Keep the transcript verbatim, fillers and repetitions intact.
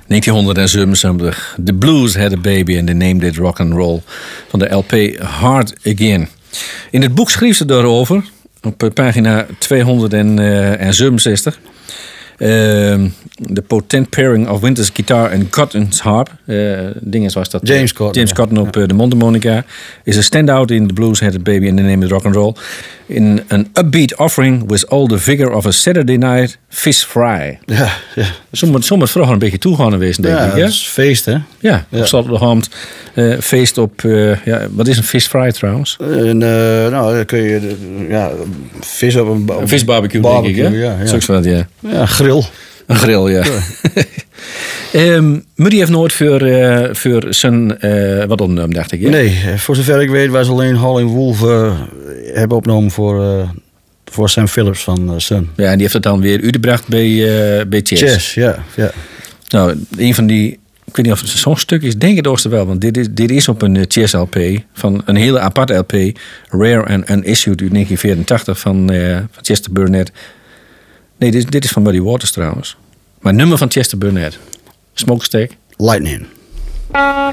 negentienhonderdzevenenzeventig. The Blues Had a Baby and they named it Rock and Roll. Van de L P Hard Again. In het boek schreef ze daarover. Op pagina tweehonderdzevenenzestig. Uh, the potent pairing of Winters guitar en Cotton's harp. Uh, dingen zoals dat. James Cotton. James Cotton op uh, de mondharmonica. Is a standout in The Blues Had a Baby and they named it Rock and Roll. In an upbeat offering with all the vigor of a Saturday night fish fry. Ja, ja. Soms moet vroeger een beetje toegaan geweest, denk Ja, ik. Ja, dat is feest, hè? ja, Ja. op zaterdagavond uh, feest op... Uh, ja, wat is een fish fry trouwens? En, uh, nou, dan kun je uh, ja, vis op een... Op Een visbarbecue, barbecue, denk ik, hè? ja, ja. Zoals wat, ja. Ja, grill. Een grill, ja. ja. um, Muddy heeft nooit voor, uh, voor zijn... Uh, wat opgenomen, dacht ik, ja? Nee, voor zover ik weet was alleen Howlin' Wolf uh, hebben opgenomen voor, uh, voor Sam Phillips van uh, Sun. Ja, en die heeft het dan weer uitgebracht bij, uh, bij Chess. Chess, ja, ja. Nou, een van die... Ik weet niet of het zo'n stuk is. Denk het oosten wel, want dit is, dit is op een uh, Chess L P. Van een hele aparte L P. Rare and Unissued uit negentien vierentachtig van, uh, van Chester Burnett. Nee, dit, dit is van Muddy Waters trouwens. Maar het nummer van Chester Burnett. Smokestack. Lightning. Thank